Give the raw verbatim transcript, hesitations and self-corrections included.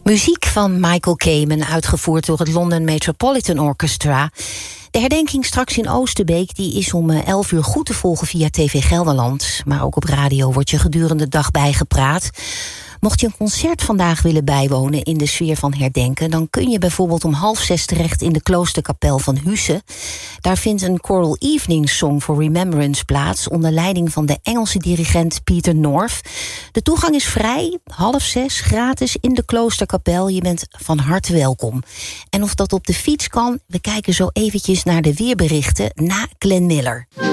Muziek van Michael Kamen, uitgevoerd door het London Metropolitan Orchestra. De herdenking straks in Oosterbeek die is om elf uur goed te volgen via T V Gelderland. Maar ook op radio wordt je gedurende de dag bijgepraat. Mocht je een concert vandaag willen bijwonen in de sfeer van herdenken, dan kun je bijvoorbeeld om half zes terecht in de kloosterkapel van Husse. Daar vindt een Choral Evening Song for Remembrance plaats onder leiding van de Engelse dirigent Peter North. De toegang is vrij, half zes, gratis in de kloosterkapel. Je bent van harte welkom. En of dat op de fiets kan, we kijken zo eventjes naar de weerberichten na Glenn Miller.